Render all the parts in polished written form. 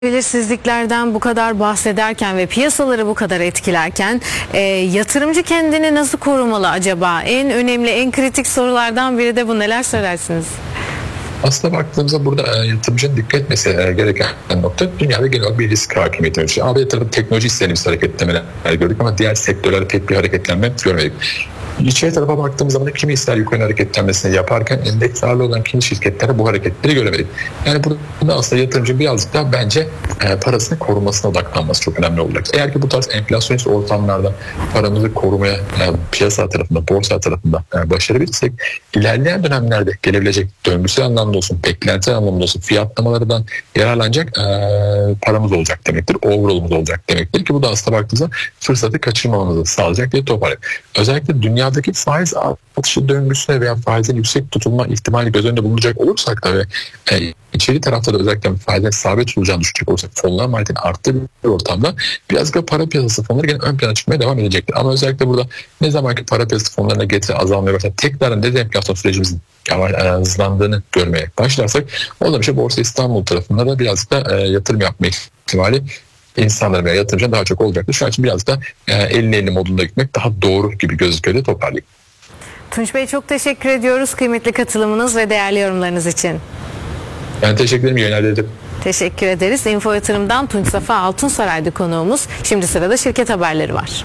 Belirsizliklerden bu kadar bahsederken ve piyasaları bu kadar etkilerken yatırımcı kendini nasıl korumalı acaba? En önemli, en kritik sorulardan biri de bu. Neler söylersiniz? Aslında baktığımızda burada yatırımcının dikkat etmesi gereken nokta, dünyada genel olarak bir risk hakimiyeti var. ABD tarafı teknoloji istenimsiz hareketlemeler gördük ama diğer sektörlerde pek bir hareketlenme görmedik. İçeri tarafa baktığımız zaman da kimi ister yukarı hareketlenmesini yaparken endeks ağırlığı olan kimi şirketlere bu hareketleri göremedik. Yani burada aslında yatırımcı birazcık daha bence parasını korumasına odaklanması çok önemli olacak. Eğer ki bu tarz enflasyonist ortamlarda paramızı korumaya piyasa tarafında, borsa tarafında başarabilirsek ilerleyen dönemlerde gelebilecek döngüsel anlamda olsun, beklenti anlamda olsun fiyatlamalardan yararlanacak paramız olacak demektir. Overall'umuz olacak demektir ki bu da aslında baktığımızda fırsatı kaçırmamamızı sağlayacak diye toparlayalım. Özellikle dünyadaki faiz artışı döngüsüne veya faizin yüksek tutulma ihtimali göz önünde bulunacak olursak da ve içeri tarafta da özellikle faizin sabit tutulacağını düşünecek olursak fonlar maliyetinin arttığı bir ortamda biraz da para piyasası fonları gene ön plana çıkmaya devam edecektir. Ama özellikle burada ne zamanki para piyasası fonlarına getiri azalmaya başlar, tekrardan dezenflasyon sürecimizin hızlandığını görmeye başlarsak o zaman işte Borsa İstanbul tarafında da birazcık da yatırım yapma ihtimali insanların veya yatırımcıların daha çok olacaktır. Şu an için biraz da 50-50 modunda gitmek daha doğru gibi gözüküyor diye toparlayayım. Tunç Bey, çok teşekkür ediyoruz kıymetli katılımınız ve değerli yorumlarınız için. Ben teşekkür ederim. Yöneldim. Teşekkür ederiz. Info Yatırım'dan Tunç Safa Altunsaray'dı konuğumuz. Şimdi sırada şirket haberleri var.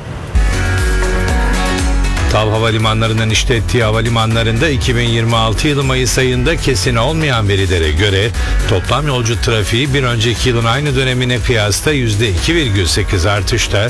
TAV Havalimanları'nın işlettiği havalimanlarında 2026 yılı Mayıs ayında kesin olmayan verilere göre toplam yolcu trafiği bir önceki yılın aynı dönemine kıyasla %2,8 artışla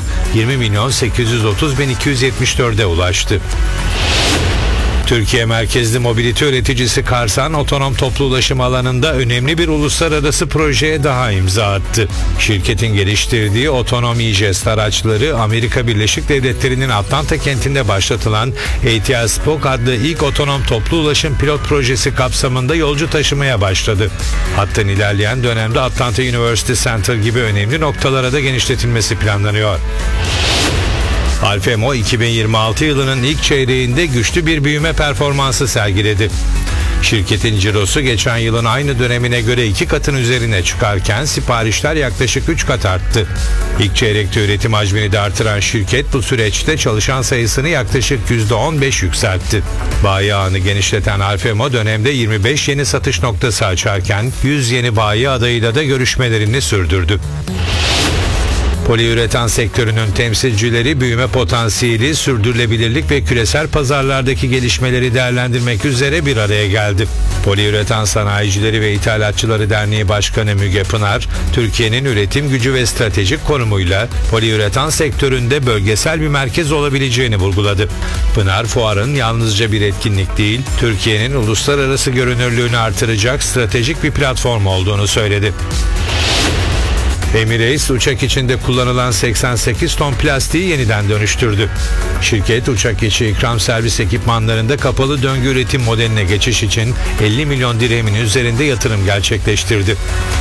20.830.274'e ulaştı. Türkiye merkezli mobilite üreticisi Karsan, otonom toplu ulaşım alanında önemli bir uluslararası projeye daha imza attı. Şirketin geliştirdiği otonom e-jest araçları Amerika Birleşik Devletleri'nin Atlanta kentinde başlatılan ATL Spoke adlı ilk otonom toplu ulaşım pilot projesi kapsamında yolcu taşımaya başladı. Hattın ilerleyen dönemde Atlanta University Center gibi önemli noktalara da genişletilmesi planlanıyor. Alfemo 2026 yılının ilk çeyreğinde güçlü bir büyüme performansı sergiledi. Şirketin cirosu geçen yılın aynı dönemine göre 2 katın üzerine çıkarken siparişler yaklaşık 3 kat arttı. İlk çeyrekte üretim hacmini de artıran şirket bu süreçte çalışan sayısını yaklaşık %15 yükseltti. Bayi ağını genişleten Alfemo dönemde 25 yeni satış noktası açarken 100 yeni bayi adayıyla da görüşmelerini sürdürdü. Poliüretan sektörünün temsilcileri büyüme potansiyeli, sürdürülebilirlik ve küresel pazarlardaki gelişmeleri değerlendirmek üzere bir araya geldi. Poliüretan Sanayicileri ve İthalatçıları Derneği Başkanı Müge Pınar, Türkiye'nin üretim gücü ve stratejik konumuyla poliüretan sektöründe bölgesel bir merkez olabileceğini vurguladı. Pınar, fuarın yalnızca bir etkinlik değil, Türkiye'nin uluslararası görünürlüğünü artıracak stratejik bir platform olduğunu söyledi. Emirates uçak içinde kullanılan 88 ton plastiği yeniden dönüştürdü. Şirket uçak içi ikram servis ekipmanlarında kapalı döngü üretim modeline geçiş için 50 milyon dirhemin üzerinde yatırım gerçekleştirdi.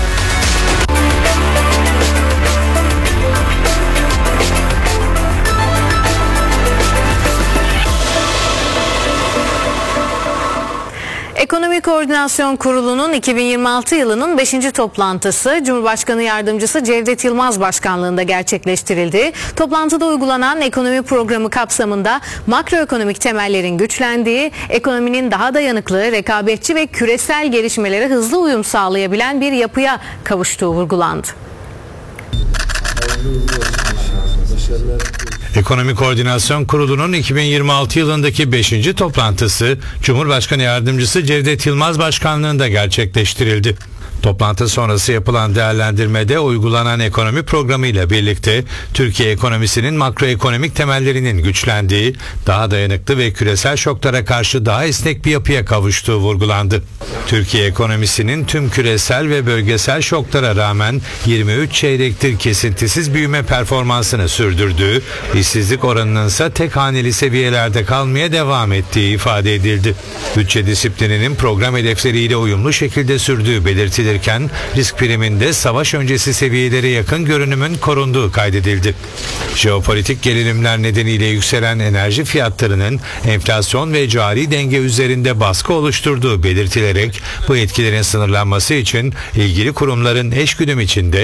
Ekonomi Koordinasyon Kurulu'nun 2026 yılının 5. toplantısı Cumhurbaşkanı Yardımcısı Cevdet Yılmaz başkanlığında gerçekleştirildi. Toplantıda uygulanan ekonomi programı kapsamında makroekonomik temellerin güçlendiği, ekonominin daha dayanıklı, rekabetçi ve küresel gelişmelere hızlı uyum sağlayabilen bir yapıya kavuştuğu vurgulandı. Ekonomi Koordinasyon Kurulu'nun 2026 yılındaki 5. toplantısı Cumhurbaşkanı Yardımcısı Cevdet Yılmaz başkanlığında gerçekleştirildi. Toplantı sonrası yapılan değerlendirmede uygulanan ekonomi programı ile birlikte Türkiye ekonomisinin makroekonomik temellerinin güçlendiği, daha dayanıklı ve küresel şoklara karşı daha esnek bir yapıya kavuştuğu vurgulandı. Türkiye ekonomisinin tüm küresel ve bölgesel şoklara rağmen 23 çeyrektir kesintisiz büyüme performansını sürdürdüğü, işsizlik oranının ise tek haneli seviyelerde kalmaya devam ettiği ifade edildi. Bütçe disiplininin program hedefleriyle uyumlu şekilde sürdüğü belirtileri sağlanırken risk priminde savaş öncesi seviyelere yakın görünümün korunduğu kaydedildi. Jeopolitik gerilimler nedeniyle yükselen enerji fiyatlarının enflasyon ve cari denge üzerinde baskı oluşturduğu belirtilerek bu etkilerin sınırlanması için ilgili kurumların eşgüdüm içinde